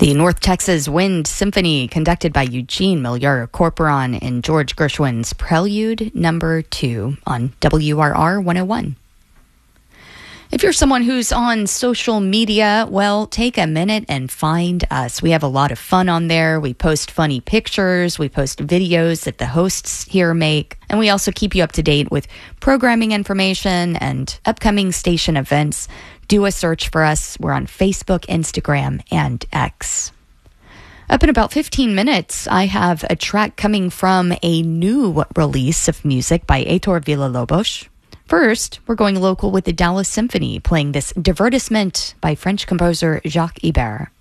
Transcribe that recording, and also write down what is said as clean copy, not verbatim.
The North Texas Wind Symphony, conducted by Eugene Millier-Corporon in George Gershwin's Prelude No. 2 on WRR 101. If you're someone who's on social media, well, take a minute and find us. We have a lot of fun on there. We post funny pictures. We post videos that the hosts here make. And we also keep you up to date with programming information and upcoming station events. Do a search for us. We're on Facebook, Instagram, and X. Up in about 15 minutes, I have a track coming from a new release of music by Heitor Villa-Lobos. First, we're going local with the Dallas Symphony, playing this Divertissement by French composer Jacques Ibert.